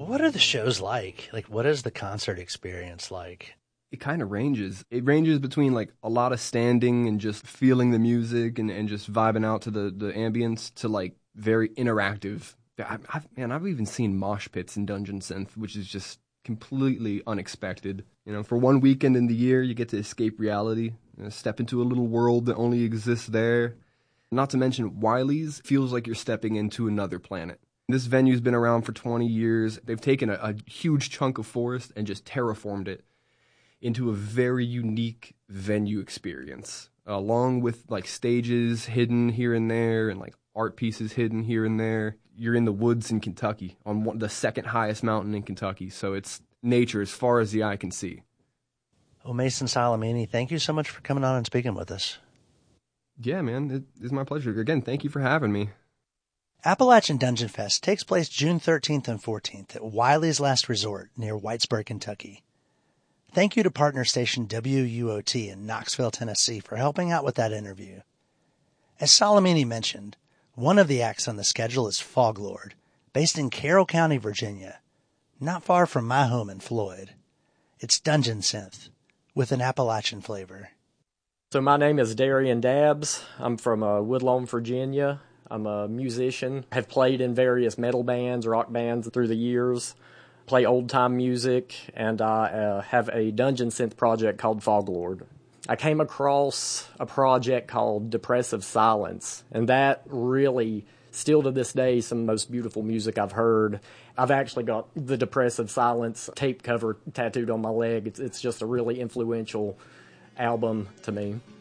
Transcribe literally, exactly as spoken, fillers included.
What are the shows like? Like, what is the concert experience like? It kind of ranges. It ranges between like a lot of standing and just feeling the music and, and just vibing out to the, the ambience to like very interactive. I, I've, man, I've even seen mosh pits in Dungeon Synth, which is just completely unexpected. You know, for one weekend in the year, you get to escape reality, you know, step into a little world that only exists there. Not to mention, Wiley's feels like you're stepping into another planet. This venue's been around for twenty years. They've taken a, a huge chunk of forest and just terraformed it into a very unique venue experience, along with like stages hidden here and there and like art pieces hidden here and there. You're in the woods in Kentucky, on one, the second highest mountain in Kentucky, so it's nature as far as the eye can see. Well, Mason Salamini, thank you so much for coming on and speaking with us. Yeah, man, it is my pleasure. Again, thank you for having me. Appalachian Dungeon Fest takes place June thirteenth and fourteenth at Wiley's Last Resort near Whitesburg, Kentucky. Thank you to partner station W U O T in Knoxville, Tennessee for helping out with that interview. As Salamini mentioned, one of the acts on the schedule is Foglord, based in Carroll County, Virginia, not far from my home in Floyd. It's Dungeon Synth with an Appalachian flavor. So my name is Darian Dabbs. I'm from uh, Woodlawn, Virginia. I'm a musician. Have played in various metal bands, rock bands through the years. Play old-time music, and I uh, have a Dungeon Synth project called Foglord. I came across a project called Depressive Silence, and that really, still to this day, some of the most beautiful music I've heard. I've actually got the Depressive Silence tape cover tattooed on my leg. It's, it's just a really influential album to me.